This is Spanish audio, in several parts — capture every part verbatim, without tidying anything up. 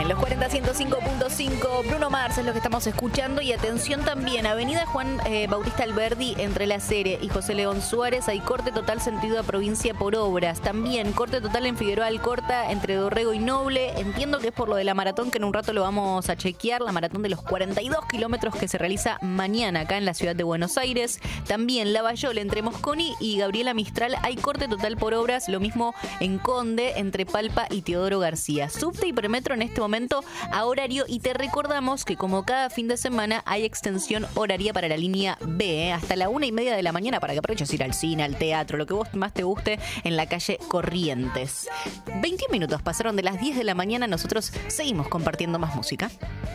En los cuarenta, ciento cinco punto cinco, Bruno Mars es lo que estamos escuchando. Y atención también, Avenida Juan eh, Bautista Alberdi entre La Cere y José León Suárez hay corte total sentido a provincia por obras. También corte total en Figueroa Alcorta entre Dorrego y Noble. Entiendo que es por lo de la maratón, que en un rato lo vamos a chequear, la maratón de los cuarenta y dos kilómetros que se realiza mañana acá en la ciudad de Buenos Aires. También Lavallol entre Mosconi y Gabriela Mistral hay corte total por obras, lo mismo en Conde entre Palpa y Teodoro García. Subte y Premetro en este momento a horario, y te recordamos que como cada fin de semana hay extensión horaria para la línea B, ¿eh? hasta la una y media de la mañana, para que aproveches ir al cine, al teatro, lo que vos más te guste en la calle Corrientes. veintiún minutos pasaron de las diez de la mañana, nosotros seguimos compartiendo más música.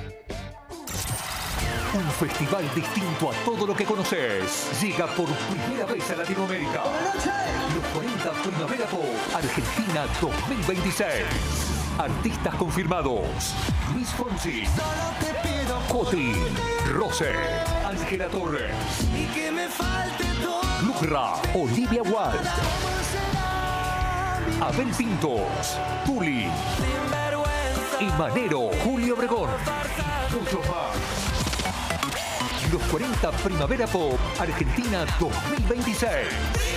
Un festival distinto a todo lo que conoces. Llega por primera vez a Latinoamérica. Los cuarenta Primavera Pop Argentina dos mil veintiséis. Artistas confirmados: Luis Fonsi, Coti, Rose, Ángela Torres, Lucra, Olivia Wilde, Abel Pintos, Tuli y Manero, Julio Obregón y muchos más. Los cuarenta Primavera Pop Argentina dos mil veintiséis.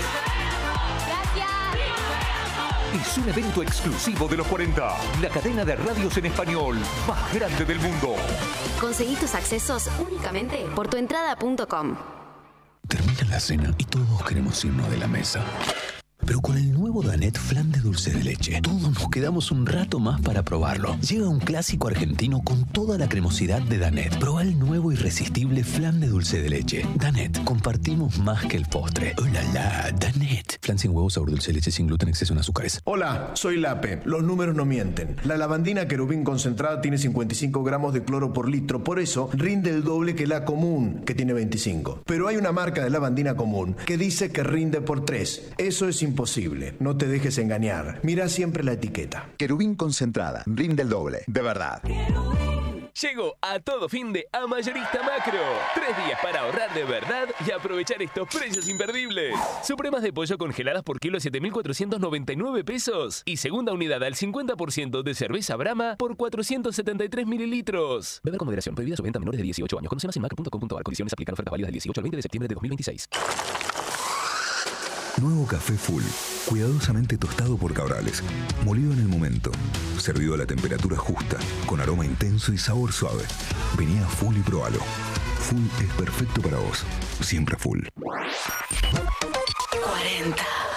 Es un evento exclusivo de los cuarenta, la cadena de radios en español más grande del mundo. Conseguí tus accesos únicamente por tuentrada punto com. Termina la cena y todos queremos irnos de la mesa. Pero con el nuevo Danet Flan de dulce de leche, todos nos quedamos un rato más para probarlo. Llega un clásico argentino con toda la cremosidad de Danet. Proba el nuevo irresistible flan de dulce de leche. Danet, compartimos más que el postre. ¡Oh, la, la! Danet. Flan sin huevo, sabor dulce de leche, sin gluten, exceso en azúcares. Hola, soy Lape. Los números no mienten. La lavandina querubín concentrada tiene cincuenta y cinco gramos de cloro por litro. Por eso rinde el doble que la común, que tiene veinticinco. Pero hay una marca de lavandina común que dice que rinde por tres. Eso es imposible. Imposible. No te dejes engañar. Mira siempre la etiqueta. Querubín concentrada. Rinde el doble. De verdad. Llegó a todo fin de a Mayorista Macro. Tres días para ahorrar de verdad y aprovechar estos precios imperdibles. Supremas de pollo congeladas por kilo siete mil cuatrocientos noventa y nueve pesos. Y segunda unidad al cincuenta por ciento de cerveza Brahma por cuatrocientos setenta y tres mililitros. Beber con moderación. Prohibida su venta a menores de dieciocho años. Conoce más en macro punto com punto ar. Condiciones aplican. Ofertas válidas del dieciocho al veinte de septiembre de dos mil veintiséis. Nuevo café Full, cuidadosamente tostado por Cabrales, molido en el momento, servido a la temperatura justa, con aroma intenso y sabor suave. Vení a Full y probalo. Full es perfecto para vos, siempre Full. cuarenta.